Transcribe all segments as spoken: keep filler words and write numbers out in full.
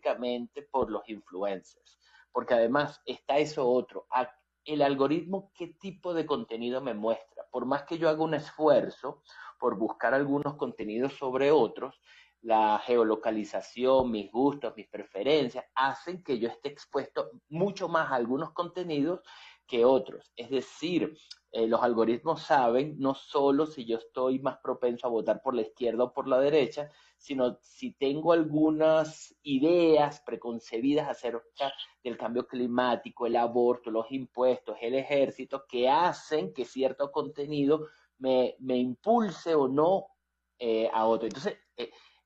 básicamente por los influencers, porque además está eso otro, el algoritmo qué tipo de contenido me muestra. Por más que yo haga un esfuerzo por buscar algunos contenidos sobre otros, la geolocalización, mis gustos, mis preferencias, hacen que yo esté expuesto mucho más a algunos contenidos que otros. Es decir, eh, los algoritmos saben no solo si yo estoy más propenso a votar por la izquierda o por la derecha, sino si tengo algunas ideas preconcebidas acerca del cambio climático, el aborto, los impuestos, el ejército, que hacen que cierto contenido me, me impulse o no eh, a otro. Entonces, eh,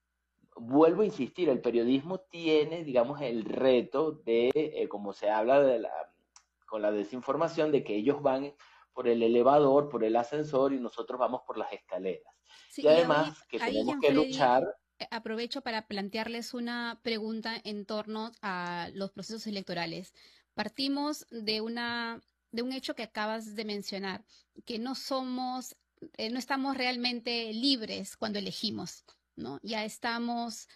vuelvo a insistir, el periodismo tiene, digamos, el reto de, eh, como se habla de la, con la desinformación, de que ellos van por el elevador, por el ascensor y nosotros vamos por las escaleras. Sí, Y y ahí, además que ahí tenemos que Gianfreddy, luchar. eh, aprovecho para plantearles una pregunta en torno a los procesos electorales. Partimos de una, de un hecho que acabas de mencionar, que no somos, eh, no estamos realmente libres cuando elegimos, ¿no? Ya estamos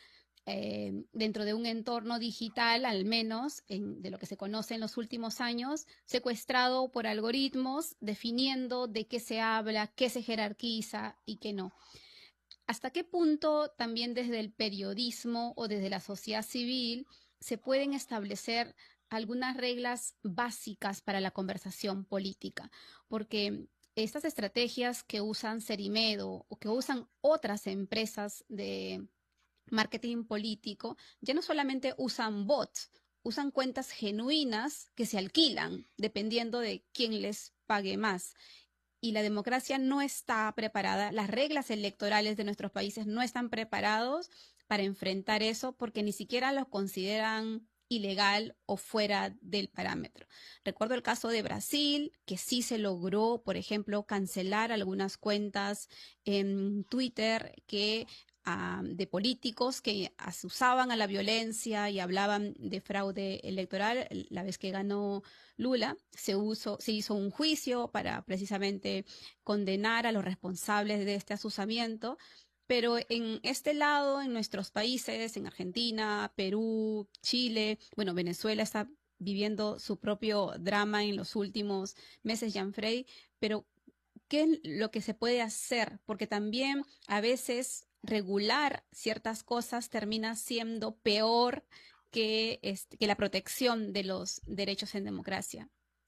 eh, dentro de un entorno digital, al menos en, de lo que se conoce en los últimos años, secuestrado por algoritmos, definiendo de qué se habla, qué se jerarquiza y qué no. ¿Hasta qué punto también desde el periodismo o desde la sociedad civil se pueden establecer algunas reglas básicas para la conversación política? Porque estas estrategias que usan Cerimedo o que usan otras empresas de marketing político ya no solamente usan bots, usan cuentas genuinas que se alquilan dependiendo de quién les pague más, y la democracia no está preparada, las reglas electorales de nuestros países no están preparados para enfrentar eso porque ni siquiera lo consideran ilegal o fuera del parámetro. Recuerdo el caso de Brasil, que sí se logró, por ejemplo, cancelar algunas cuentas en Twitter que uh, de políticos que asusaban a la violencia y hablaban de fraude electoral. La vez que ganó Lula, se, usó, se hizo un juicio para precisamente condenar a los responsables de este asusamiento, pero en este lado, en nuestros países, en Argentina, Perú, Chile, bueno, Venezuela está viviendo su propio drama en los últimos meses, Gianfrey, pero ¿qué es lo que se puede hacer? Porque también a veces regular ciertas cosas termina siendo peor que, este, que la protección de los derechos en democracia.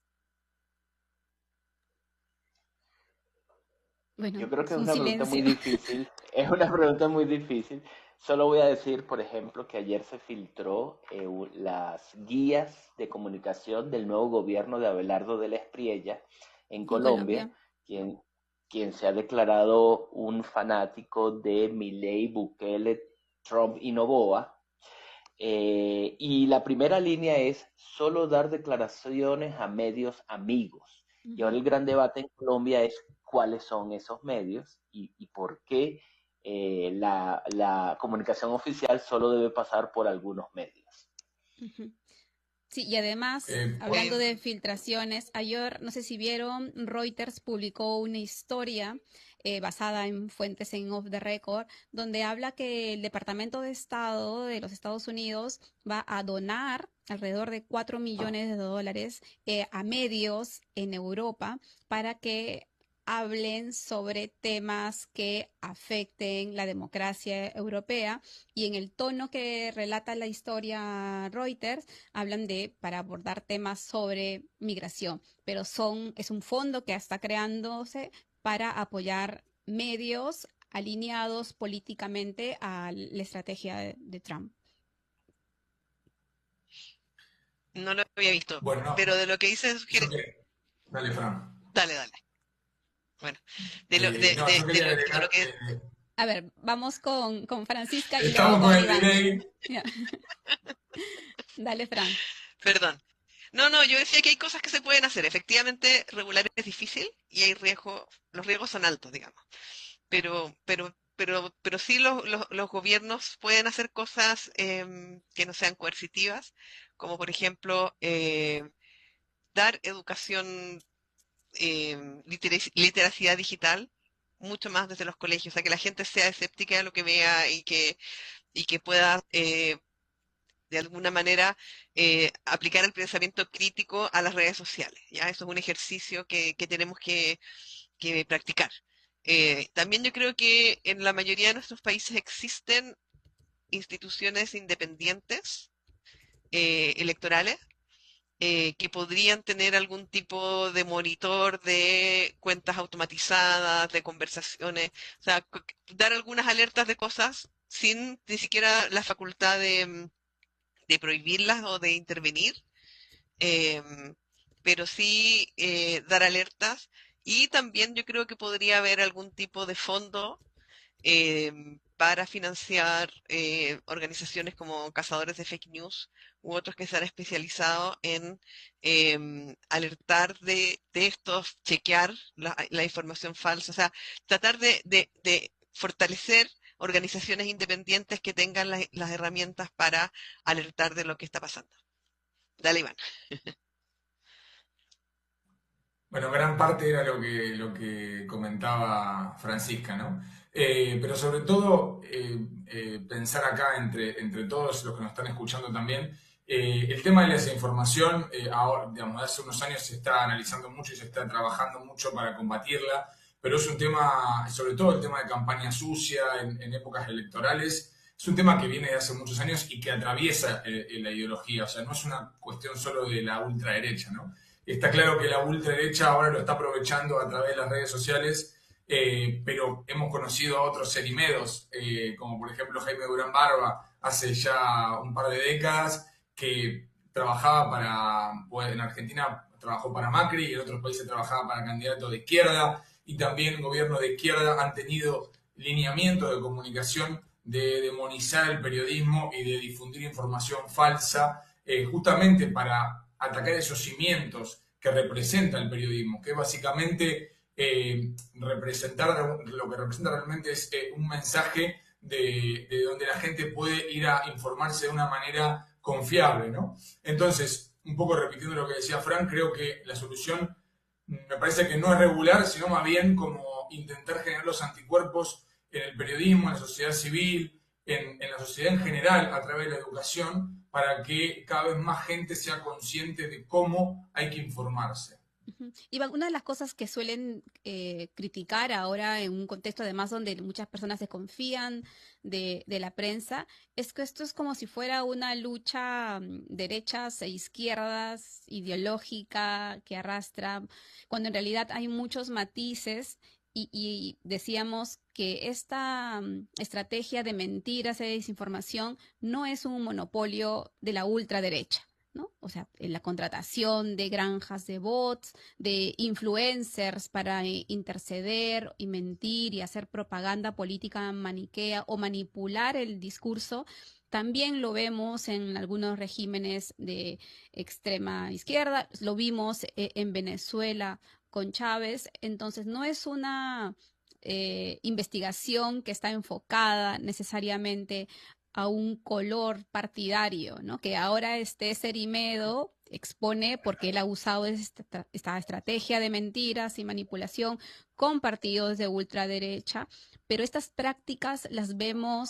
Bueno, Yo creo que es es un una pregunta muy silencio. difícil. Es una pregunta muy difícil. Solo voy a decir, por ejemplo, que ayer se filtró eh, u- las guías de comunicación del nuevo gobierno de Abelardo de la Espriella en En Colombia, Colombia. quien, quien se ha declarado un fanático de Milei, Bukele, Trump y Noboa. Eh, y la primera línea es solo dar declaraciones a medios amigos. Y ahora Ujú. el gran debate en Colombia es cuáles son esos medios y, y por qué eh, la, la comunicación oficial solo debe pasar por algunos medios. Ujú. Sí, y además, Eh, por- hablando Eh, de filtraciones, ayer, no sé si vieron, Reuters publicó una historia eh, basada en fuentes en off the record, donde habla que el Departamento de Estado de los Estados Unidos va a donar alrededor de cuatro millones de dólares eh, a medios en Europa para que hablen sobre temas que afecten la democracia europea, y en el tono que relata la historia Reuters hablan de para abordar temas sobre migración, pero son es un fondo que está creándose para apoyar medios alineados políticamente a la estrategia de, de Trump. no lo había visto, bueno, no, pero de lo que dices, yo Jere- que... Dale, Fran. dale, dale. Bueno, de lo, Eh, de, no, de, yo de quería lo, de lo agregar que, que A ver, vamos con, con Francisca y luego estamos con con el Iván. delay. Ya. Dale, Fran. perdón. No, no, yo decía que hay cosas que se pueden hacer. Efectivamente, regular es difícil y hay riesgo, los riesgos son altos, digamos. Pero, pero, pero, pero sí los, los, los gobiernos pueden hacer cosas em, que no sean coercitivas, como por ejemplo eh, dar educación, em, literac- literacidad digital, mucho más desde los colegios, o sea, que la gente sea escéptica de lo que vea y que, y que pueda eh, de alguna manera eh, aplicar el pensamiento crítico a las redes sociales. ¿Ya? Eso es un ejercicio que, que tenemos que, que practicar. Eh, también yo creo que en la mayoría de nuestros países existen instituciones independientes eh, electorales eh, que podrían tener algún tipo de monitor de cuentas automatizadas, de conversaciones, o sea, dar algunas alertas de cosas sin ni siquiera la facultad de, mm, de prohibirlas o de intervenir, eh, pero sí eh, dar alertas. Y también yo creo que podría haber algún tipo de fondo eh, para financiar eh, organizaciones como cazadores de fake news u otros que se han especializado en eh, alertar de, de estos, chequear la, la, información falsa, o sea, tratar de, de, de fortalecer organizaciones independientes que tengan la, las herramientas para alertar de lo que está pasando. Dale, Iván. Bueno, gran parte era lo que, lo que comentaba Francisca, ¿no? Eh, pero sobre todo, eh, eh, pensar acá entre, entre todos los que nos están escuchando también, eh, el tema de la desinformación, eh, ahora, digamos, hace unos años se está analizando mucho y se está trabajando mucho para combatirla, pero es un tema, sobre todo el tema de campaña sucia en, en épocas electorales, es un tema que viene de hace muchos años y que atraviesa eh, la ideología, o sea, no es una cuestión solo de la ultraderecha, ¿no? Está claro que la ultraderecha ahora lo está aprovechando a través de las redes sociales, eh, pero hemos conocido a otros serimedos, eh, como por ejemplo Jaime Durán Barba, hace ya un par de décadas, que trabajaba para, pues en Argentina trabajó para Macri y en otros países trabajaba para candidatos de izquierda, y también gobiernos de izquierda han tenido lineamientos de comunicación de demonizar el periodismo y de difundir información falsa, eh, justamente para atacar esos cimientos que representa el periodismo, que básicamente eh, representar, lo que representa realmente es eh, un mensaje de, de donde la gente puede ir a informarse de una manera confiable, ¿no? Entonces, un poco repitiendo lo que decía Fran, creo que la solución me parece que no es regular, sino más bien como intentar generar los anticuerpos en el periodismo, en la sociedad civil, en, en la sociedad en general, a través de la educación, para que cada vez más gente sea consciente de cómo hay que informarse. Iván, una de las cosas que suelen eh, criticar ahora en un contexto además donde muchas personas desconfían de, de la prensa es que esto es como si fuera una lucha um, derechas e izquierdas ideológica que arrastra, cuando en realidad hay muchos matices. Y, y decíamos que esta um, estrategia de mentiras y desinformación no es un monopolio de la ultraderecha, ¿no? O sea, en la contratación de granjas de bots, de influencers para eh, interceder y mentir y hacer propaganda política maniquea o manipular el discurso. También lo vemos en algunos regímenes de extrema izquierda, lo vimos eh, en Venezuela con Chávez. Entonces no es una eh, investigación que está enfocada necesariamente a un color partidario, ¿no? Que ahora este Cerimedo expone porque él ha usado esta, esta estrategia de mentiras y manipulación con partidos de ultraderecha, pero estas prácticas las vemos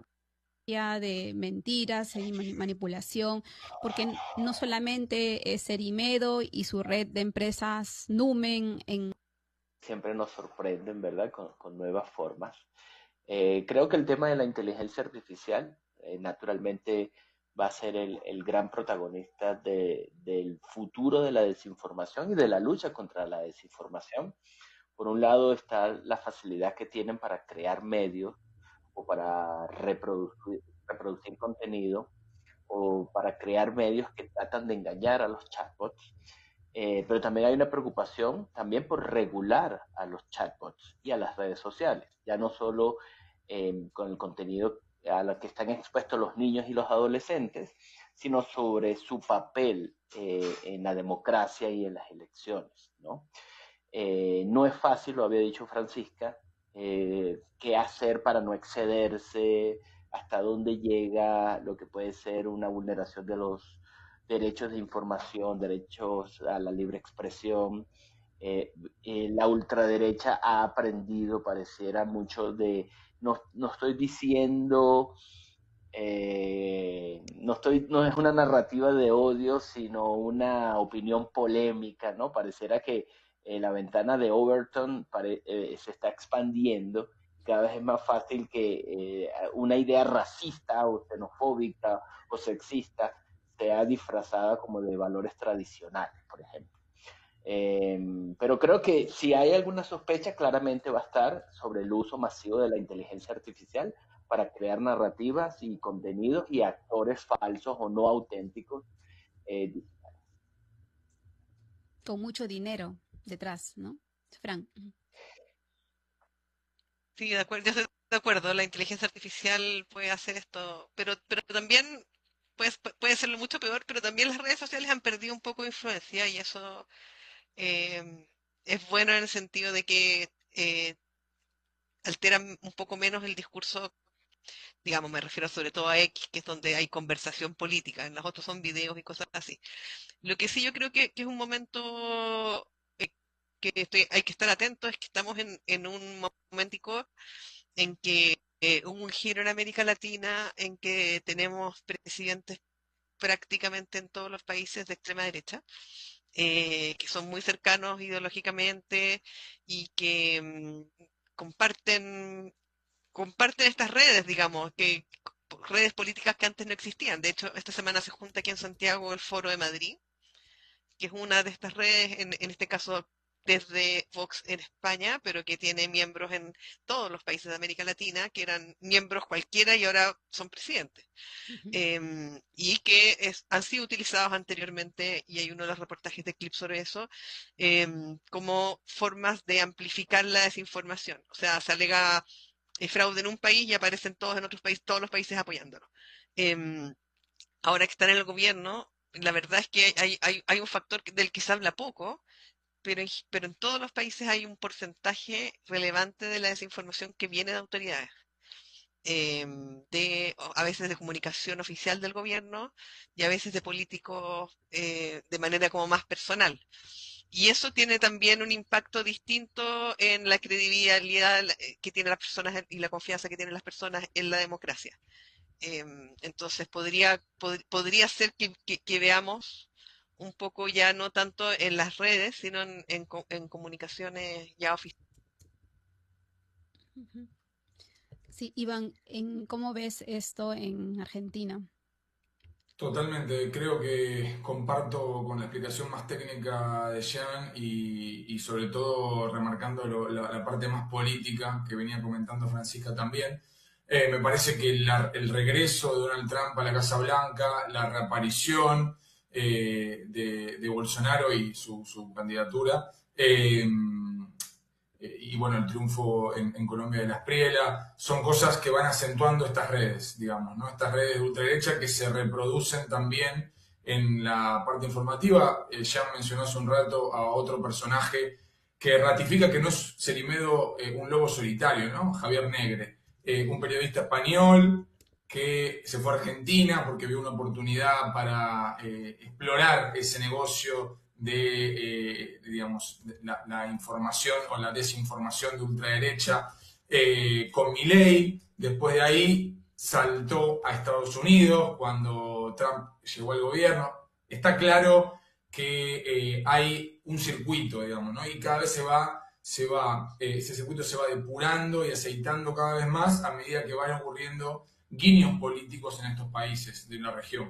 ya de mentiras y manipulación, porque no solamente es Cerimedo y su red de empresas Numen en... Siempre nos sorprenden, ¿verdad?, con, con nuevas formas. Eh, creo que el tema de la inteligencia artificial eh, naturalmente va a ser el, el gran protagonista de, del futuro de la desinformación y de la lucha contra la desinformación. Por un lado está la facilidad que tienen para crear medios o para reproducir, reproducir contenido o para crear medios que tratan de engañar a los chatbots. Eh, pero también hay una preocupación también por regular a los chatbots y a las redes sociales, ya no solo eh, con el contenido a lo que están expuestos los niños y los adolescentes, sino sobre su papel eh, en la democracia y en las elecciones, ¿no? Eh, no es fácil, lo había dicho Francisca, eh, qué hacer para no excederse, hasta dónde llega lo que puede ser una vulneración de los derechos de información, derechos a la libre expresión. Eh, eh, la ultraderecha ha aprendido, pareciera mucho de, no, no estoy diciendo eh, no estoy, no es una narrativa de odio, sino una opinión polémica, ¿no? Pareciera que eh, la ventana de Overton pare, eh, se está expandiendo. Cada vez es más fácil que eh, una idea racista o xenofóbica o sexista sea disfrazada como de valores tradicionales, por ejemplo. Eh, pero creo que si hay alguna sospecha, claramente va a estar sobre el uso masivo de la inteligencia artificial para crear narrativas y contenidos y actores falsos o no auténticos. Eh, Con mucho dinero detrás, ¿no? Frank. Sí, de acuerdo, yo estoy de acuerdo, la inteligencia artificial puede hacer esto, pero, pero también puede, puede hacerlo mucho peor, pero también las redes sociales han perdido un poco de influencia y eso eh, es bueno en el sentido de que eh, alteran un poco menos el discurso, digamos, me refiero sobre todo a X, que es donde hay conversación política, en las otras son videos y cosas así. Lo que sí yo creo que, que es un momento eh, que estoy- hay que estar atento es que estamos en, en un momentico en que eh, hubo un giro en América Latina, en que tenemos presidentes prácticamente en todos los países de extrema derecha, eh, que son muy cercanos ideológicamente y que mm, comparten, comparten estas redes, digamos, que redes políticas que antes no existían. De hecho, esta semana se junta aquí en Santiago el Foro de Madrid, que es una de estas redes, en, en este caso desde Vox en España, pero que tiene miembros en todos los países de América Latina, que eran miembros cualquiera y ahora son presidentes. Ujú, Em, y que es- han sido utilizados anteriormente, y hay uno de los reportajes de Clip sobre eso, em, como formas de amplificar la desinformación. O sea, se alega eh, fraude en un país y aparecen todos en otros países, todos los países apoyándolo. Em, Ahora que están en el gobierno, la verdad es que hay, hay, hay un factor del que se habla poco, pero en, pero en todos los países hay un porcentaje relevante de la desinformación que viene de autoridades, em, de, a veces de comunicación oficial del gobierno y a veces de políticos eh, de manera como más personal. Y eso tiene también un impacto distinto en la credibilidad eh, que tienen las personas y la confianza que tienen las personas en la democracia. Em, entonces podría, pod- podría ser que, que- que veamos un poco ya no tanto en las redes, sino en, en co- en comunicaciones ya oficiales. ujú. Sí, Iván, ¿en cómo ves esto en Argentina? Totalmente, creo que comparto con la explicación más técnica de Jean y, y sobre todo remarcando lo- la, la parte más política que venía comentando Francisca también. Eh, me parece que la- el regreso de Donald Trump a la Casa Blanca, la reaparición eh, de, de Bolsonaro y su, su candidatura, eh, eh, y bueno, el triunfo en, en Colombia de las Espriella, son cosas que van acentuando estas redes, digamos, ¿no? Estas redes de ultraderecha que se reproducen también en la parte informativa. Eh, ya mencionó hace un rato a otro personaje que ratifica que no es Cerimedo eh, un lobo solitario, ¿no? Javier Negre, eh, un periodista español que se fue a Argentina porque vio una oportunidad para eh, explorar ese negocio de, eh, digamos, de la, la, información o la desinformación de ultraderecha eh, con Milei. Después de ahí saltó a Estados Unidos cuando Trump llegó al gobierno. Está claro que eh, hay un circuito, digamos, ¿no? Y cada vez se va, se va eh, ese circuito se va depurando y aceitando cada vez más a medida que van ocurriendo guiños políticos en estos países de la región.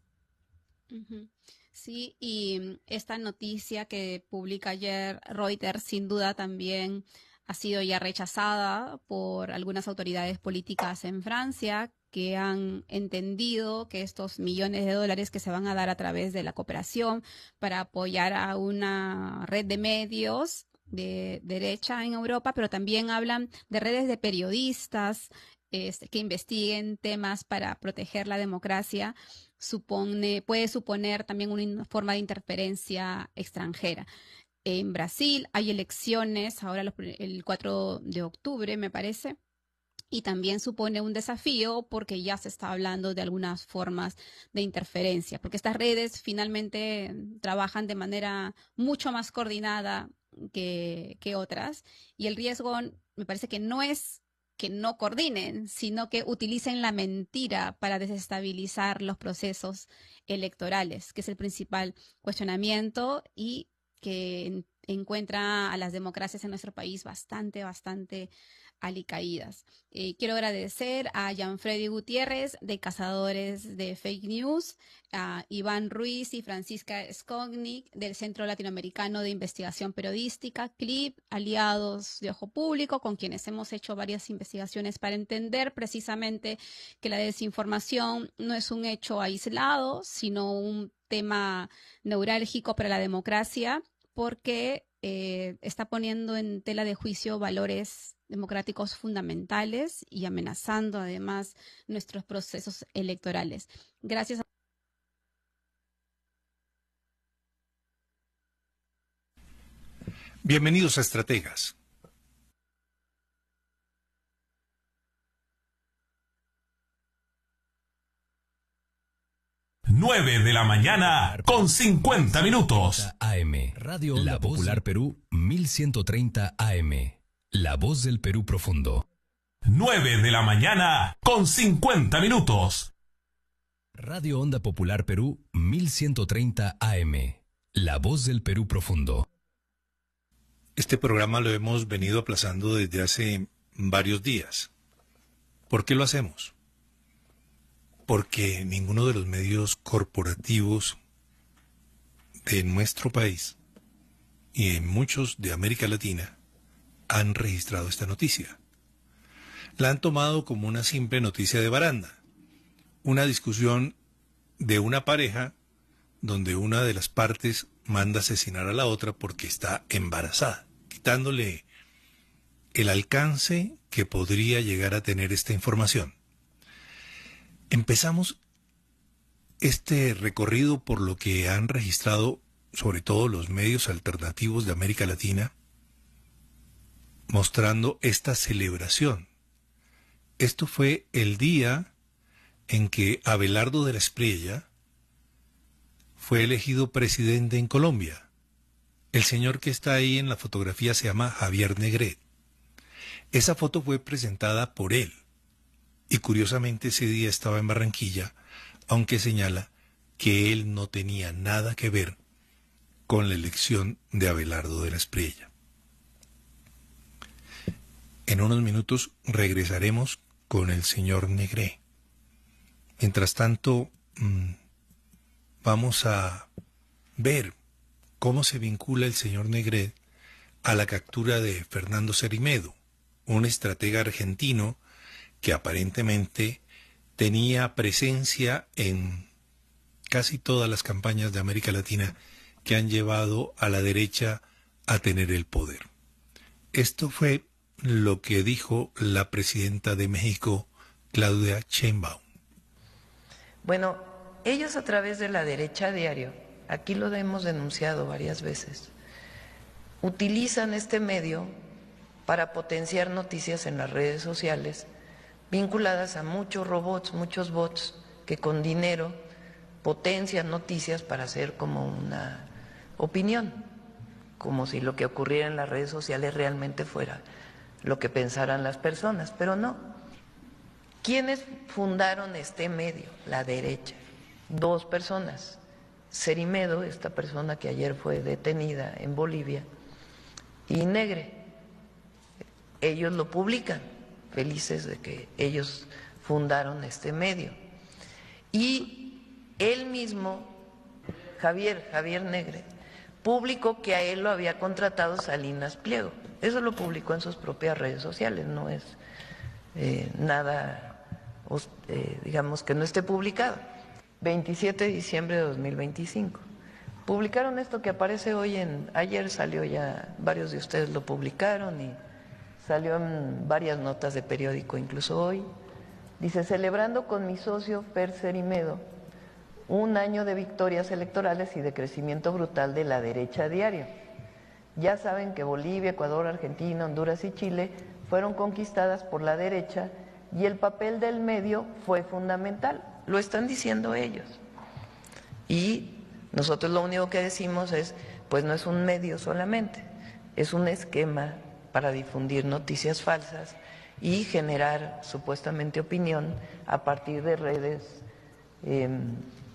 Ujú. Sí, y mm, esta noticia que publica ayer Reuters sin duda también ha sido ya rechazada por algunas autoridades políticas en Francia que han entendido que estos millones de dólares que se van a dar a través de la cooperación para apoyar a una red de medios de derecha en Europa, pero también hablan de redes de periodistas este, que investiguen temas para proteger la democracia supone, puede suponer también una forma de interferencia extranjera. En Brasil hay elecciones ahora los- el cuatro de octubre, me parece. Y también supone un desafío porque ya se está hablando de algunas formas de interferencia, porque estas redes finalmente trabajan de manera mucho más coordinada que, que otras y el riesgo me parece que no es que no coordinen, sino que utilicen la mentira para desestabilizar los procesos electorales, que es el principal cuestionamiento y que en, encuentra a las democracias en nuestro país bastante, bastante alicaídas. Eh, quiero agradecer a Gianfreddy Gutiérrez de Cazadores de Fake News, a Iván Ruiz y Francisca Skognik del Centro Latinoamericano de Investigación Periodística, C L I P, aliados de Ojo Público, con quienes hemos hecho varias investigaciones para entender precisamente que la desinformación no es un hecho aislado, sino un tema neurálgico para la democracia, porque eh, está poniendo en tela de juicio valores democráticos fundamentales y amenazando además nuestros procesos electorales. Gracias. Bienvenidos a Estrategas. nueve de la mañana con cincuenta minutos. A M. Radio La Popular Perú mil ciento treinta A M. La voz del Perú profundo. nueve de la mañana con cincuenta minutos. Radio Onda Popular Perú mil ciento treinta A M. La voz del Perú profundo. Este programa lo hemos venido aplazando desde hace varios días. ¿Por qué lo hacemos? Porque ninguno de los medios corporativos de nuestro país y en muchos de América Latina han registrado esta noticia. La han tomado como una simple noticia de baranda, una discusión de una pareja donde una de las partes manda asesinar a la otra porque está embarazada, quitándole el alcance que podría llegar a tener esta información. Empezamos este recorrido por lo que han registrado sobre todo los medios alternativos de América Latina, mostrando esta celebración. Esto fue el día en que Abelardo de la Espriella fue elegido presidente en Colombia. El señor que está ahí en la fotografía se llama Javier Negret. Esa foto fue presentada por él. Y curiosamente ese día estaba en Barranquilla, aunque señala que él no tenía nada que ver con la elección de Abelardo de la Espriella. En unos minutos regresaremos con el señor Negret. Mientras tanto, mmm, vamos a ver cómo se vincula el señor Negret a la captura de Fernando Cerimedo, un estratega argentino que aparentemente tenía presencia en casi todas las campañas de América Latina que han llevado a la derecha a tener el poder. Esto fue lo que dijo la presidenta de México, Claudia Sheinbaum. Bueno, ellos a través de la derecha diario, aquí lo hemos denunciado varias veces, utilizan este medio para potenciar noticias en las redes sociales vinculadas a muchos robots, muchos bots que con dinero potencian noticias para hacer como una opinión, como si lo que ocurriera en las redes sociales realmente fuera lo que pensaran las personas, pero no. ¿Quiénes fundaron este medio? La derecha. Dos personas. Cerimedo, esta persona que ayer fue detenida en Bolivia, y Negre. Ellos lo publican, felices de que ellos fundaron este medio. Y él mismo, Javier, Javier Negre, publicó que a él lo había contratado Salinas Pliego. Eso lo publicó en sus propias redes sociales, no es eh, nada, eh, digamos, que no esté publicado. veintisiete de diciembre de dos mil veinticinco. Publicaron esto que aparece hoy en, ayer salió ya, varios de ustedes lo publicaron y salió en varias notas de periódico, incluso hoy. Dice, celebrando con mi socio Fer Cerimedo un año de victorias electorales y de crecimiento brutal de la derecha diario. Ya saben que Bolivia, Ecuador, Argentina, Honduras y Chile fueron conquistadas por la derecha y el papel del medio fue fundamental. Lo están diciendo ellos. Y nosotros lo único que decimos es, pues no es un medio solamente, es un esquema para difundir noticias falsas y generar supuestamente opinión a partir de redes eh,